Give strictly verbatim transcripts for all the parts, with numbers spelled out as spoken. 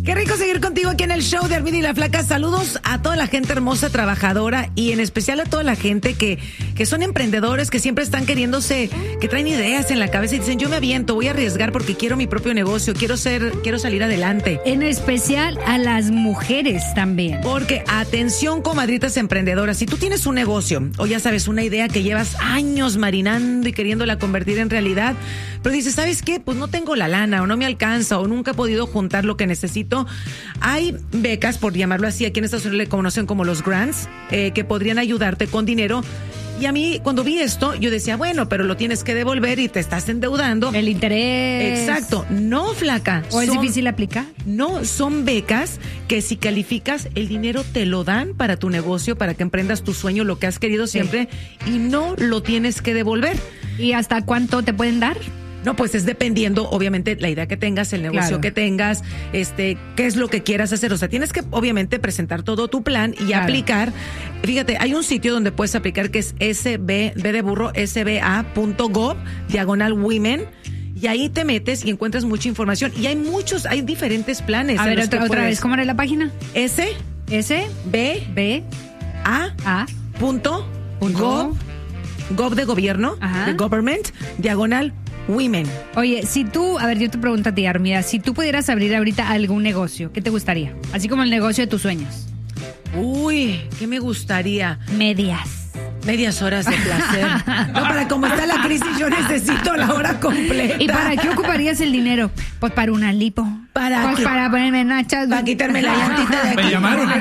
Qué rico seguir contigo aquí en el show de Armida y la Flaca. Saludos a toda la gente hermosa, trabajadora y en especial a toda la gente que, que son emprendedores, que siempre están queriéndose, que traen ideas en la cabeza y dicen, yo me aviento, voy a arriesgar porque quiero mi propio negocio, quiero ser, quiero salir adelante. En especial a las mujeres también. Porque, atención, comadritas emprendedoras, si tú tienes un negocio o ya sabes, una idea que llevas años marinando y queriéndola convertir en realidad, pero dices, ¿sabes qué? Pues no tengo la lana o no me alcanza o nunca he podido juntar lo que necesito. Hay becas, por llamarlo así, aquí en Estados Unidos le conocen como los grants, eh, que podrían ayudarte con dinero. Y a mí, cuando vi esto, yo decía, bueno, pero lo tienes que devolver y te estás endeudando. El interés. Exacto. No, Flaca. ¿O es son, difícil aplicar? No, son becas que si calificas, el dinero te lo dan para tu negocio, para que emprendas tu sueño, lo que has querido siempre, sí. Y no lo tienes que devolver. ¿Y hasta cuánto te pueden dar? No, pues es dependiendo, obviamente, la idea que tengas, el negocio claro. que tengas, este, qué es lo que quieras hacer. O sea, tienes que, obviamente, presentar todo tu plan y claro. aplicar. Fíjate, hay un sitio donde puedes aplicar que es S B, B de burro, S B A punto gov, diagonal women. Y ahí te metes y encuentras mucha información. Y hay muchos, hay diferentes planes. A ver, otra, otra vez, ¿cómo era la página? S, S, B, B, A, A, punto, punto, gov, gov de gobierno, ajá. de government, diagonal women. Oye, si tú, a ver, yo te pregunto a ti, Armida, si tú pudieras abrir ahorita algún negocio, ¿qué te gustaría? Así como el negocio de tus sueños. Uy, ¿qué me gustaría? Medias. Medias horas de placer. No, para como está la crisis, yo necesito la hora completa. ¿Y para qué ocuparías el dinero? Pues para una lipo. ¿Para Pues qué? para ponerme nachas. Para quitarme la llantita de aquí. Me llamaron.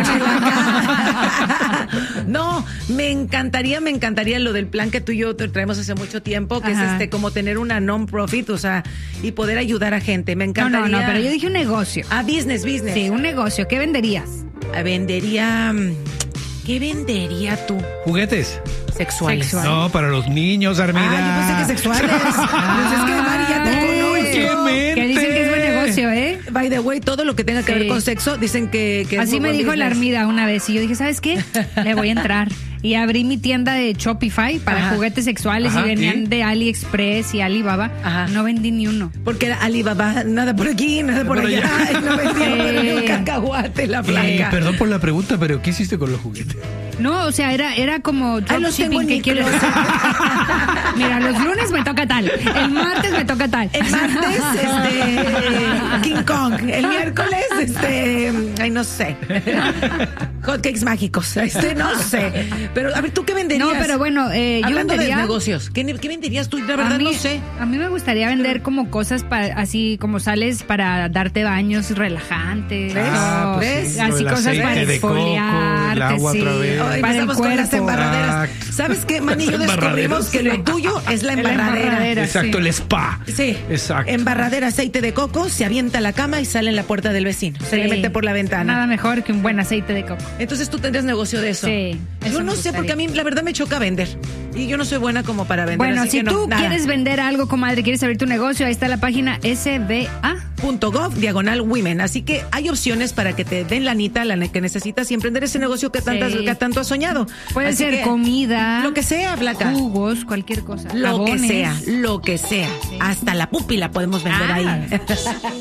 No, me encantaría, me encantaría lo del plan que tú y yo te traemos hace mucho tiempo, que Ajá. es este como tener una non-profit, o sea, y poder ayudar a gente. Me No, encantaría. no, no, pero yo dije un negocio. Ah, business, business. Sí, un negocio. ¿Qué venderías? Vendería... ¿Qué vendería tú? ¿Juguetes? Sexuales. Sexual. No, para los niños, Armida. Ah, yo pensé que sexuales. Pues es que, Mari, ya te conozco. ¡Qué mente! Que dicen que es buen negocio, ¿eh? By the way, todo lo que tenga que Sí. ver con sexo, dicen que, que es Así muy me buen dijo la business. Armida una vez y yo dije, ¿sabes qué? Le voy a entrar. Y abrí mi tienda de Shopify para Ajá. juguetes sexuales. Ajá, y venían ¿y? de AliExpress y Alibaba. Ajá. No vendí ni uno. Porque era Alibaba, nada por aquí, nada por, Por allá. allá. Y no vendía Sí. un cacahuate la Eh, flaca. perdón por la pregunta, pero ¿qué hiciste con los juguetes? No, o sea, era, era como Ah, los tengo dropshipping en que mi quieres. closet. Mira, los lunes me toca tal. El martes me toca tal. El martes, este, King Kong. El miércoles, este, ay, no sé. Hotcakes mágicos. Este, no sé. Pero, a ver, ¿tú qué venderías? No, pero bueno, eh, yo Hablando vendería... de negocios, ¿qué, qué venderías tú? La A verdad, mí, no sé. a mí me gustaría vender como cosas para, así como sales para darte baños relajantes. Ah, o pues sí, así lo del cosas aceite para de coco, exfoliarte, el agua sí, otra vez. Ay, para el empezamos con las cuerpo. embarraderas. Exacto. ¿Sabes qué, Manny? Yo descubrimos Embarraderas. que lo tuyo es la La embarradera. embarradera. Exacto, sí. el spa. Sí. Exacto. Embarradera, aceite de coco, se avienta a la cama y sale en la puerta del vecino. Se le Sí. mete por la ventana. Nada mejor que un buen aceite de coco. Entonces tú tendrías negocio de eso. Sí, Yo eso no me sé, porque gustaría. a mí la verdad me choca vender. Y yo no soy buena como para vender. Bueno, así si que no, tú nada. quieres vender algo, comadre, quieres abrir tu negocio, ahí está la página S B A. Punto gov, diagonal women. Así que hay opciones para que te den lanita, la que necesitas y emprender ese negocio que, tantas, Sí. que tanto has soñado. Puede Así ser que, comida, Lo que sea, Flaca. jugos, cualquier cosa. Lo que jabones. sea, lo que sea. Hasta la pupi la podemos vender Ah. ahí.